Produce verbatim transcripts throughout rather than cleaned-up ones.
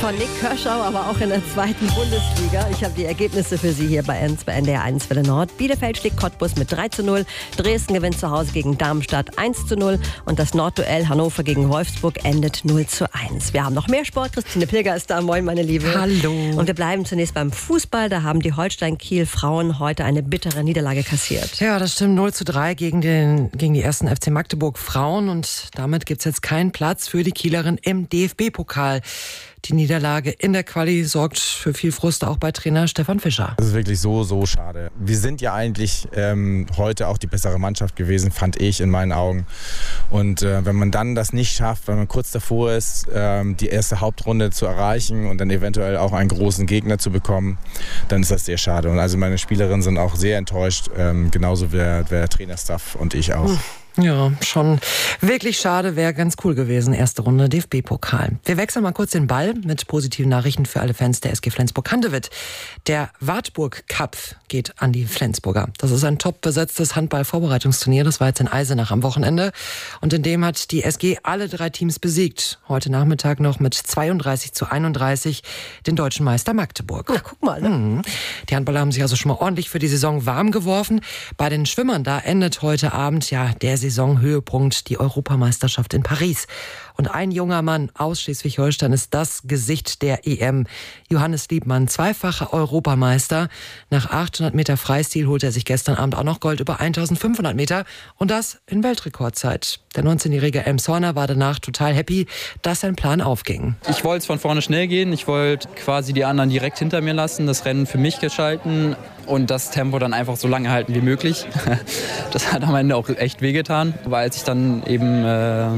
von Nick Kirschau, aber auch in der zweiten Bundesliga. Ich habe die Ergebnisse für Sie hier bei N D R eins Welle Nord. Bielefeld schlägt Cottbus mit drei zu null. Dresden gewinnt zu Hause gegen Darmstadt eins zu null. Und das Nordduell Hannover gegen Wolfsburg endet null zu eins. Wir haben noch mehr Sport. Christine Pilger ist da. Moin, meine Liebe. Hallo. Und wir bleiben zunächst beim Fußball. Da haben die Holstein-Kiel-Frauen heute eine bittere Niederlage kassiert. Ja, das stimmt. null zu drei gegen, den, gegen die ersten F C Magdeburg Frauen. Und damit gibt es jetzt keinen Platz für die Kielerin im D F B-Pokal. Die Niederlage in der Quali sorgt für viel Frust auch bei Trainer Stefan Fischer. Das ist wirklich so, so schade. Wir sind ja eigentlich ähm, heute auch die bessere Mannschaft gewesen, fand ich in meinen Augen. Und äh, wenn man dann das nicht schafft, wenn man kurz davor ist, ähm, die erste Hauptrunde zu erreichen und dann eventuell auch einen großen Gegner zu bekommen, dann ist das sehr schade. Und also meine Spielerinnen sind auch sehr enttäuscht, ähm, genauso wie der, der Trainerstaff und ich auch. Hm. Ja, schon wirklich schade, wäre ganz cool gewesen. Erste Runde D F B-Pokal. Wir wechseln mal kurz den Ball mit positiven Nachrichten für alle Fans der S G Flensburg-Handewitt. Der Wartburg Cup geht an die Flensburger. Das ist ein top besetztes Handball-Vorbereitungsturnier. Das war jetzt in Eisenach am Wochenende. Und in dem hat die S G alle drei Teams besiegt. Heute Nachmittag noch mit zweiunddreißig zu einunddreißig den deutschen Meister Magdeburg. Na, guck mal. Ne? Mhm. Die Handballer haben sich also schon mal ordentlich für die Saison warm geworfen. Bei den Schwimmern, da endet heute Abend ja der Saisonhöhepunkt, die Europameisterschaft in Paris. Und ein junger Mann aus Schleswig-Holstein ist das Gesicht der E M. Johannes Liebmann, zweifacher Europameister. Nach achthundert Meter Freistil holte er sich gestern Abend auch noch Gold über eintausendfünfhundert Meter. Und das in Weltrekordzeit. Der neunzehnjährige Elmshorner war danach total happy, dass sein Plan aufging. Ich wollte von vorne schnell gehen. Ich wollte quasi die anderen direkt hinter mir lassen, das Rennen für mich gestalten und das Tempo dann einfach so lange halten wie möglich. Das hat am Ende auch echt wehgetan. Aber als ich dann eben äh,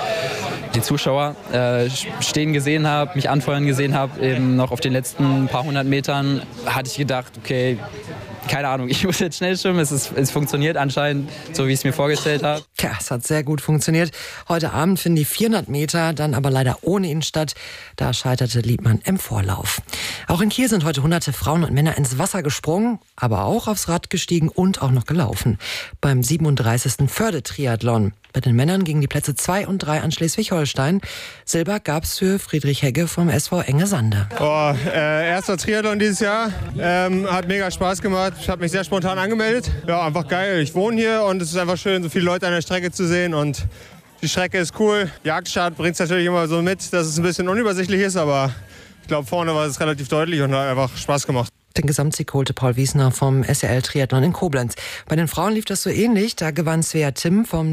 die Zuschauer äh, stehen gesehen habe, mich anfeuern gesehen habe, eben noch auf den letzten paar hundert Metern, hatte ich gedacht, okay, keine Ahnung, ich muss jetzt schnell schwimmen. Es, ist, es funktioniert anscheinend, so wie ich es mir vorgestellt habe. Ja, es hat sehr gut funktioniert. Heute Abend finden die vierhundert Meter dann aber leider ohne ihn statt. Da scheiterte Liebmann im Vorlauf. Auch in Kiel sind heute hunderte Frauen und Männer ins Wasser gesprungen, aber auch aufs Rad gestiegen und auch noch gelaufen. Beim siebenunddreißigsten Förde-Triathlon. Bei den Männern gingen die Plätze zwei und drei an Schleswig-Holstein. Silber gab's für Friedrich Hegge vom S V Enge Sande. Oh, äh, erster Triathlon dieses Jahr. Ähm, hat mega Spaß gemacht. Ich habe mich sehr spontan angemeldet. Ja, einfach geil. Ich wohne hier und es ist einfach schön, so viele Leute an der Strecke zu sehen. Und die Strecke ist cool. Jagdstart bringt es natürlich immer so mit, dass es ein bisschen unübersichtlich ist. Aber ich glaube, vorne war es relativ deutlich und hat einfach Spaß gemacht. Den Gesamtsieg holte Paul Wiesner vom S R L Triathlon in Koblenz. Bei den Frauen lief das so ähnlich. Da gewann Svea Timm vom